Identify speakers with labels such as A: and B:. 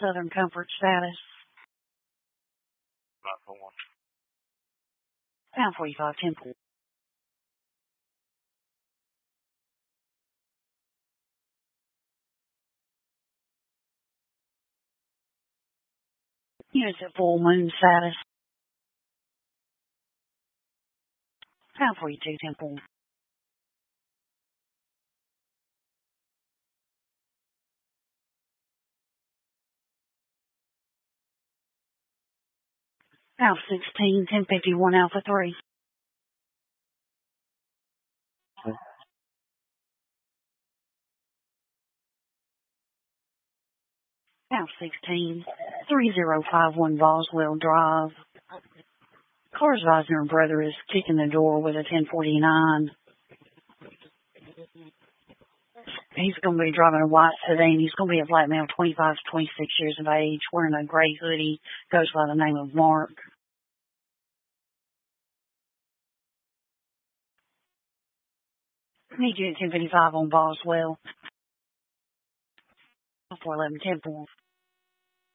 A: Southern Comfort status. Pound 45, Temple. Units at Full Moon status. Pound 42, Temple. Pound 16, 1051, Alpha 3. Pound 16, 3051, Boswell Drive. Car's Visor brother is kicking the door with a 1049. He's going to be driving a white sedan. He's going to be a black male, 25 to 26 years of age, wearing a gray hoodie, goes by the name of Mark. Need you at 1055 on Boswell. 411 Temple.